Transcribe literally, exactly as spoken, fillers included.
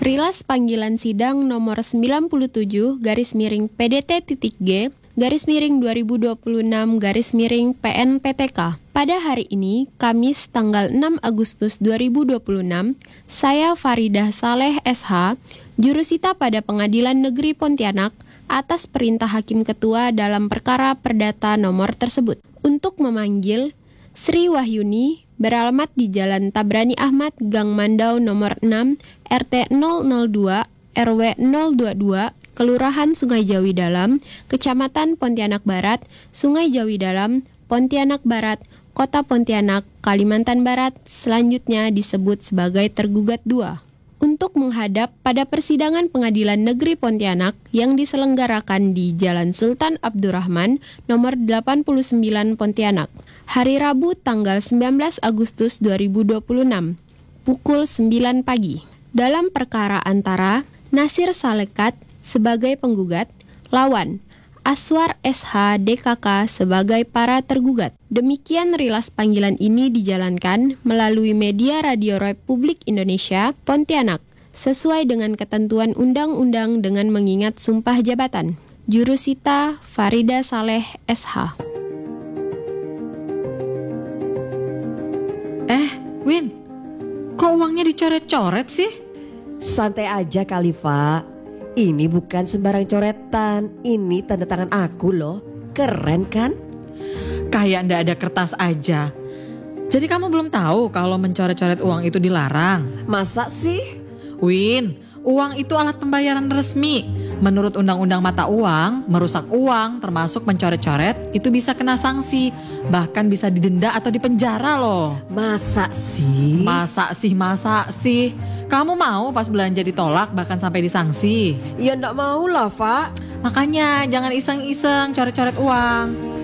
Rilas Panggilan Sidang nomor sembilan puluh tujuh garis miring P D T titik G garis miring dua ribu dua puluh enam garis miring P N P T K. Pada hari ini, Kamis tanggal enam Agustus dua ribu dua puluh enam, saya Faridah Saleh S H, jurusita pada Pengadilan Negeri Pontianak atas perintah Hakim Ketua dalam perkara perdata nomor tersebut untuk memanggil Sri Wahyuni beralamat di Jalan Tabrani Ahmad, Gang Mandau nomor enam, R T nol nol dua, R W nol dua dua, Kelurahan Sungai Jawi Dalam, Kecamatan Pontianak Barat, Sungai Jawi Dalam, Pontianak Barat, Kota Pontianak, Kalimantan Barat, selanjutnya disebut sebagai tergugat dua. Untuk menghadap pada persidangan Pengadilan Negeri Pontianak yang diselenggarakan di Jalan Sultan Abdurrahman nomor delapan puluh sembilan Pontianak, hari Rabu tanggal sembilan belas Agustus dua ribu dua puluh enam, pukul sembilan pagi. Dalam perkara antara Nasir Salekat sebagai penggugat, lawan Aswar S H D K K sebagai para tergugat. Demikian rilas panggilan ini dijalankan melalui media Radio Republik Indonesia Pontianak sesuai dengan ketentuan undang-undang dengan mengingat sumpah jabatan. Jurusita Faridah Saleh S H. Eh, Win, kok uangnya dicoret-coret sih? Santai aja Khalifa. Ini bukan sembarang coretan, ini tanda tangan aku loh. Keren kan? Kayak ndak ada kertas aja. Jadi kamu belum tahu kalau mencoret-coret uang itu dilarang? Masa sih? Win, uang itu alat pembayaran resmi. Menurut Undang-Undang Mata Uang, merusak uang termasuk mencoret-coret itu bisa kena sanksi. Bahkan bisa didenda atau dipenjara loh. Masa sih? Masa sih, masa sih? Kamu mau pas belanja ditolak bahkan sampai disangsi? Ya ndak mau lah, Fa. Makanya jangan iseng-iseng coret-coret uang.